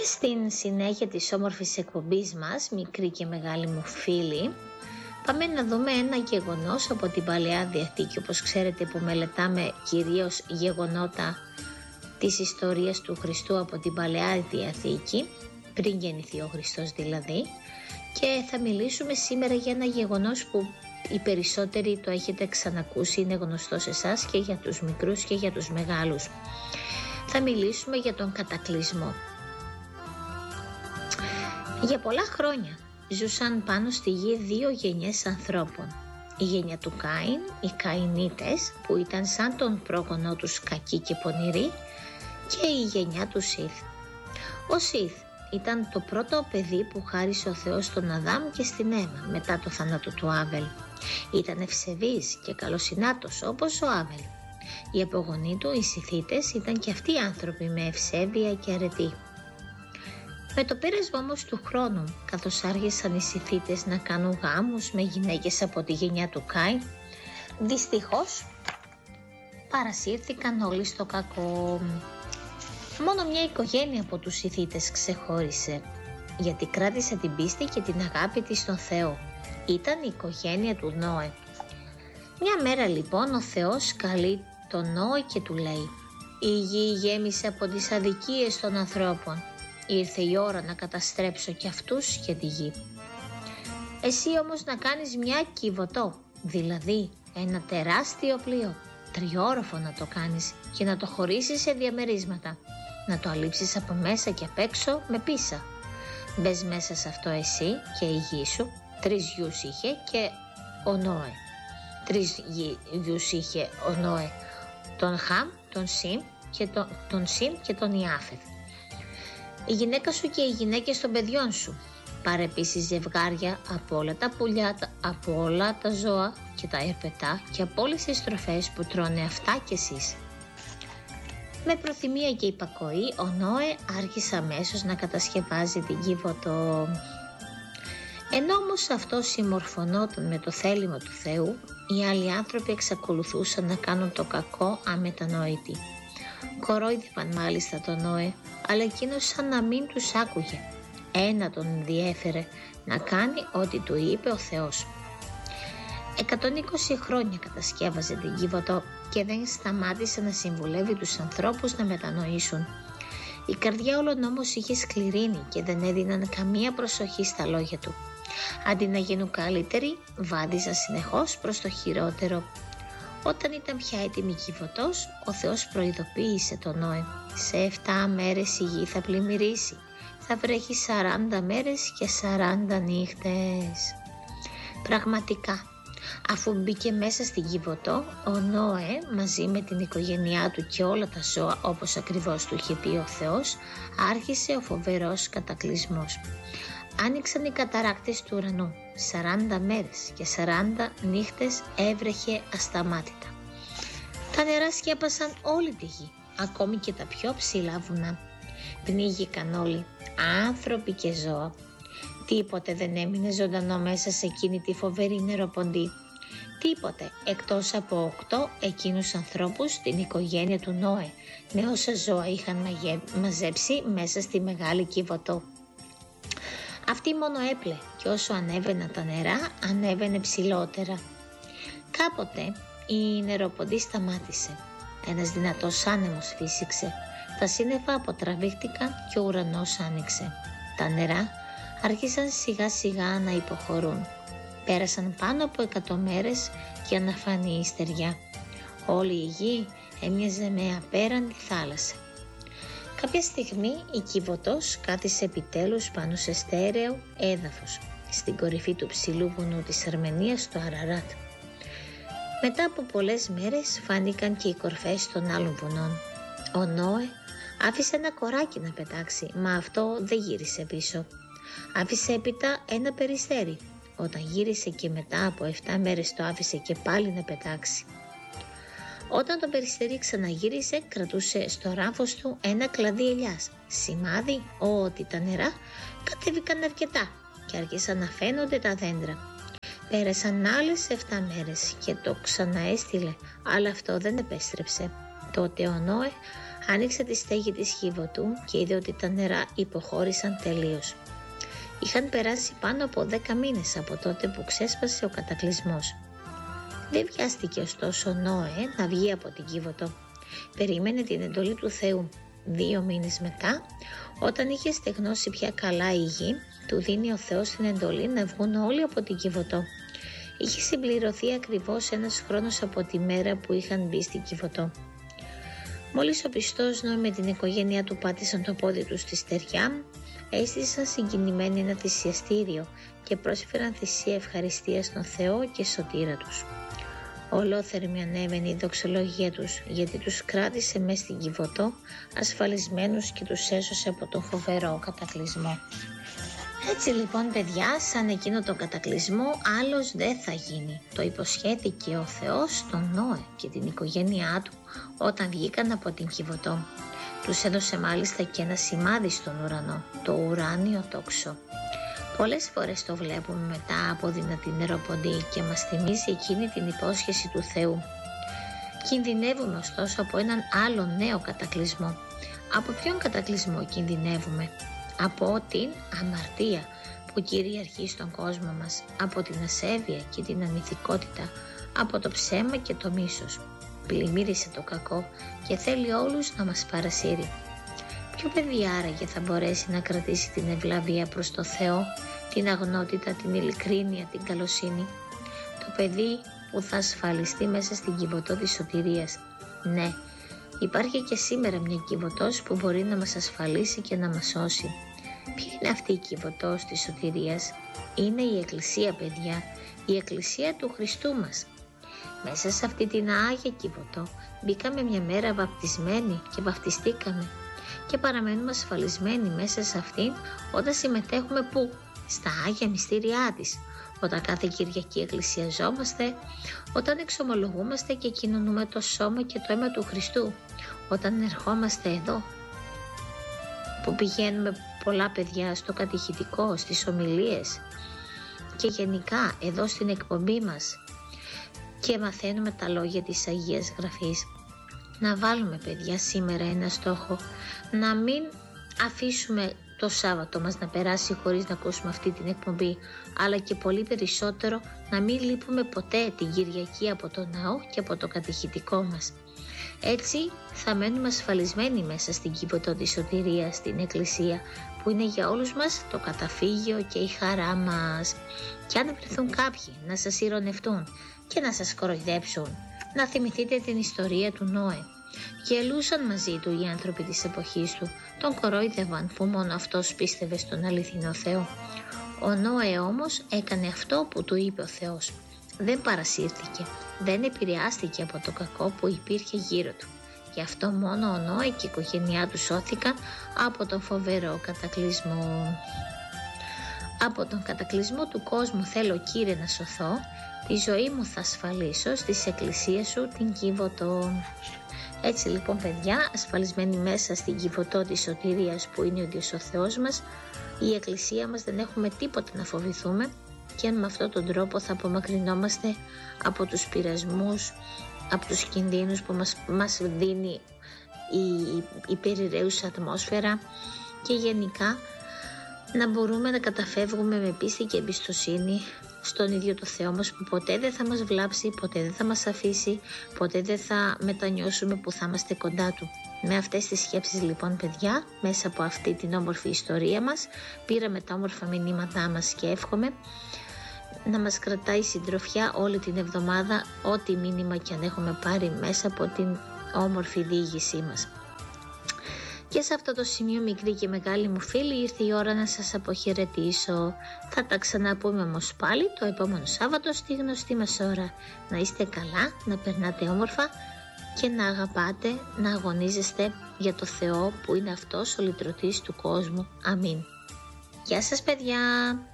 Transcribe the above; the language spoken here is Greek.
Και στην συνέχεια της όμορφης εκπομπής μας, μικρή και μεγάλη μου φίλη, πάμε να δούμε ένα γεγονός από την Παλαιά Διαθήκη. Όπως ξέρετε, που μελετάμε κυρίως γεγονότα της ιστορίας του Χριστού από την Παλαιά Διαθήκη, πριν γεννηθεί ο Χριστός δηλαδή, και θα μιλήσουμε σήμερα για ένα γεγονός που οι περισσότεροι το έχετε ξανακούσει, είναι γνωστό σε εσάς και για τους μικρούς και για τους μεγάλους. Θα μιλήσουμε για τον κατακλυσμό. Για πολλά χρόνια ζούσαν πάνω στη γη δύο γενιές ανθρώπων. Η γενιά του Κάιν, οι Καϊνίτες, που ήταν σαν τον πρόγονό τους κακοί και πονηροί, και η γενιά του Σιθ. Ο Σιθ ήταν το πρώτο παιδί που χάρισε ο Θεός στον Αδάμ και στην Εύα μετά το θάνατο του Άβελ. Ήταν ευσεβής και καλοσυνάτος όπως ο Άβελ. Οι απογονοί του, οι Σιθίτες, ήταν και αυτοί άνθρωποι με ευσέβεια και αρετή. Με το πέρασμα όμως του χρόνου, καθώς άρχισαν οι Σιθίτες να κάνουν γάμους με γυναίκες από τη γενιά του Κάιν, δυστυχώς παρασύρθηκαν όλοι στο κακό. Μόνο μια οικογένεια από τους Σιθίτες ξεχώρισε, γιατί κράτησε την πίστη και την αγάπη της στον Θεό. Ήταν η οικογένεια του Νόε. Μια μέρα λοιπόν ο Θεός καλεί τον Νόε και του λέει: «Η γη γέμισε από τις αδικίες των ανθρώπων. Ήρθε η ώρα να καταστρέψω και αυτούς και τη γη. Εσύ όμως να κάνεις μια κύβωτό, δηλαδή ένα τεράστιο πλοίο, τριόροφο να το κάνεις και να το χωρίσεις σε διαμερίσματα, να το αλείψεις από μέσα και απ' έξω με πίσα. Μπες μέσα σε αυτό εσύ και η γη σου». 3 γιους είχε και ο Νόε. 3 γιους είχε ο Νόε, τον Χαμ, τον Σιμ και τον Ιάφεθ. Η γυναίκα σου και οι γυναίκες των παιδιών σου. Πάρε επίσης ζευγάρια από όλα τα πουλιά, από όλα τα ζώα και τα ερπετά και από όλες τις τροφές που τρώνε αυτά κι εσείς. Με προθυμία και υπακοή, ο Νόε άρχισε αμέσως να κατασκευάζει την κύβωτο. Ενώ όμως αυτό συμμορφωνόταν με το θέλημα του Θεού, οι άλλοι άνθρωποι εξακολουθούσαν να κάνουν το κακό αμετανόητοι. Κορόιδευαν μάλιστα τον Νόε, αλλά εκείνος σαν να μην τους άκουγε. Ένα τον ενδιέφερε, να κάνει ό,τι του είπε ο Θεός. 120 χρόνια κατασκεύαζε την κύβωτο και δεν σταμάτησε να συμβουλεύει τους ανθρώπους να μετανοήσουν. Η καρδιά όλων όμως είχε σκληρύνει και δεν έδιναν καμία προσοχή στα λόγια του. Αντί να γίνουν καλύτεροι, βάδιζαν συνεχώς προς το χειρότερο. Όταν ήταν πια έτοιμη κύβωτος, ο Θεός προειδοποίησε τον Νόε: «Σε 7 μέρες η γη θα πλημμυρίσει. Θα βρέχει 40 μέρες και 40 νύχτες». Πραγματικά, αφού μπήκε μέσα στην κύβωτο, ο Νόε μαζί με την οικογένειά του και όλα τα ζώα, όπως ακριβώς του είχε πει ο Θεός, άρχισε ο φοβερός κατακλυσμός. Άνοιξαν οι καταράκτες του ουρανού. 40 μέρες και 40 νύχτες έβρεχε ασταμάτητα. Τα νερά σκέπασαν όλη τη γη, ακόμη και τα πιο ψηλά βουνά. Πνίγηκαν όλοι, άνθρωποι και ζώα. Τίποτε δεν έμεινε ζωντανό μέσα σε εκείνη τη φοβερή νεροποντή. Τίποτε εκτός από 8 εκείνους ανθρώπους, την οικογένεια του Νόε, με όσα ζώα είχαν μαζέψει μέσα στη μεγάλη κύβωτο. Αυτή μόνο έπλε και όσο ανέβαιναν τα νερά, ανέβαινε ψηλότερα. Κάποτε η νεροποντή σταμάτησε. Ένας δυνατός άνεμος φύσηξε. Τα σύννεφα αποτραβήχτηκαν και ο ουρανός άνοιξε. Τα νερά άρχισαν σιγά σιγά να υποχωρούν. Πέρασαν πάνω από 100 μέρες για να φανεί η στεριά. Όλη η γη έμοιαζε με απέραντη θάλασσα. Κάποια στιγμή η κύβωτος κάθισε επιτέλους πάνω σε στέρεο έδαφος, στην κορυφή του ψηλού βουνού της Αρμενίας, το Αραράτ. Μετά από πολλές μέρες φάνηκαν και οι κορφές των άλλων βουνών. Ο Νόε άφησε ένα κοράκι να πετάξει, μα αυτό δεν γύρισε πίσω. Άφησε έπειτα ένα περιστέρι. Όταν γύρισε και μετά από 7 μέρες το άφησε και πάλι να πετάξει. Όταν το περιστέρι ξαναγύρισε, κρατούσε στο ράφος του ένα κλαδί ελιάς, σημάδι ότι τα νερά κατέβηκαν αρκετά και άρχισαν να φαίνονται τα δέντρα. Πέρασαν άλλες 7 μέρες και το ξαναέστειλε, αλλά αυτό δεν επέστρεψε. Τότε ο Νόε Άνοιξε τη στέγη της Κιβωτού και είδε ότι τα νερά υποχώρησαν τελείως. Είχαν περάσει πάνω από 10 μήνες από τότε που ξέσπασε ο κατακλυσμός. Δεν βιάστηκε ωστόσο ο Νόε να βγει από την Κιβωτό. Περίμενε την εντολή του Θεού. 2 μήνες μετά, όταν είχε στεγνώσει πια καλά η γη, του δίνει ο Θεός την εντολή να βγουν όλοι από την Κιβωτό. Είχε συμπληρωθεί ακριβώς 1 χρόνος από τη μέρα που είχαν μπει στην Κιβωτό. Μόλις ο πιστός Νόε με την οικογένειά του πάτησαν το πόδι του στη στεριά, έστησαν συγκινημένοι ένα θυσιαστήριο και πρόσφεραν θυσία ευχαριστίας στον Θεό και σωτήρα τους. Ολόθερμη ανέβαινε η δοξολογία τους, γιατί τους κράτησε μες στην Κιβωτό ασφαλισμένους και τους έσωσε από τον φοβερό κατακλυσμό. Έτσι λοιπόν παιδιά, σαν εκείνο τον κατακλυσμό άλλος δεν θα γίνει. Το υποσχέθηκε ο Θεός στον Νόε και την οικογένειά του όταν βγήκαν από την Κιβωτό. Τους έδωσε μάλιστα και ένα σημάδι στον ουρανό, το ουράνιο τόξο. Πολλές φορές το βλέπουμε μετά από δυνατή νεροποντή και μας θυμίζει εκείνη την υπόσχεση του Θεού. Κινδυνεύουμε ωστόσο από έναν άλλο νέο κατακλυσμό. Από ποιον κατακλυσμό κινδυνεύουμε? Από την αμαρτία που κυριαρχεί στον κόσμο μας, από την ασέβεια και την ανηθικότητα, από το ψέμα και το μίσος. Πλημμύρισε το κακό και θέλει όλους να μας παρασύρει. Ποιο παιδί άραγε θα μπορέσει να κρατήσει την ευλαβία προς το Θεό, την αγνότητα, την ειλικρίνεια, την καλοσύνη? Το παιδί που θα ασφαλιστεί μέσα στην Κιβωτό της σωτηρίας. Ναι, υπάρχει και σήμερα μια Κιβωτός που μπορεί να μας ασφαλίσει και να μας σώσει. Ποια είναι αυτή η Κιβωτός της σωτηρίας? Είναι η Εκκλησία, παιδιά, η Εκκλησία του Χριστού μας. Μέσα σε αυτή την Άγια Κιβωτό μπήκαμε μια μέρα βαπτισμένοι και βαφτιστήκαμε και παραμένουμε ασφαλισμένοι μέσα σε αυτήν όταν συμμετέχουμε που? Στα Άγια Μυστήριά της, όταν κάθε Κυριακή εκκλησιαζόμαστε, όταν εξομολογούμαστε και κοινωνούμε το σώμα και το αίμα του Χριστού, όταν ερχόμαστε εδώ, που πηγαίνουμε πολλά παιδιά στο κατηχητικό, στις ομιλίες και γενικά εδώ στην εκπομπή μας και μαθαίνουμε τα λόγια της Αγίας Γραφής. Να βάλουμε παιδιά σήμερα ένα στόχο, να μην αφήσουμε το Σάββατο μας να περάσει χωρίς να ακούσουμε αυτή την εκπομπή, αλλά και πολύ περισσότερο να μην λείπουμε ποτέ την Κυριακή από το ναό και από το κατηχητικό μας. Έτσι θα μένουμε ασφαλισμένοι μέσα στην Κιβωτό της σωτηρίας, στην Εκκλησία, που είναι για όλους μας το καταφύγιο και η χαρά μας. Και αν βρεθούν κάποιοι να σας ειρωνευτούν και να σας κοροϊδέψουν, να θυμηθείτε την ιστορία του Νόε. Γελούσαν μαζί του οι άνθρωποι της εποχής του, τον κορόιδευαν που μόνο αυτός πίστευε στον αληθινό Θεό. Ο Νόε όμως έκανε αυτό που του είπε ο Θεός. Δεν παρασύρθηκε, δεν επηρεάστηκε από το κακό που υπήρχε γύρω του. Γι' αυτό μόνο ο Νόε και η οικογένειά του σώθηκαν από τον φοβερό κατακλυσμό. Από τον κατακλυσμό του κόσμου θέλω, Κύριε, να σωθώ, τη ζωή μου θα ασφαλίσω στις εκκλησίες σου την Κιβωτό. Έτσι λοιπόν παιδιά, ασφαλισμένοι μέσα στην Κιβωτό της σωτηρίας που είναι ο Ίδιος ο Θεός μας, η Εκκλησία μας, δεν έχουμε τίποτα να φοβηθούμε και με αυτόν τον τρόπο θα απομακρυνόμαστε από τους πειρασμούς, από τους κινδύνους που μας δίνει η περιραίουσα ατμόσφαιρα και γενικά να μπορούμε να καταφεύγουμε με πίστη και εμπιστοσύνη στον ίδιο το Θεό μας που ποτέ δεν θα μας βλάψει, ποτέ δεν θα μας αφήσει, ποτέ δεν θα μετανιώσουμε που θα είμαστε κοντά Του. Με αυτές τις σκέψεις λοιπόν παιδιά, μέσα από αυτή την όμορφη ιστορία μας, πήραμε τα όμορφα μηνύματά μας και εύχομαι να μας κρατάει συντροφιά όλη την εβδομάδα, ό,τι μήνυμα και αν έχουμε πάρει μέσα από την όμορφη διήγησή μας. Και σε αυτό το σημείο, μικρή και μεγάλη μου φίλη, ήρθε η ώρα να σας αποχαιρετήσω. Θα τα ξαναπούμε όμως πάλι το επόμενο Σάββατο στη γνωστή μας ώρα. Να είστε καλά, να περνάτε όμορφα και να αγαπάτε, να αγωνίζεστε για το Θεό που είναι αυτός ο λυτρωτής του κόσμου. Αμήν. Γεια σας παιδιά!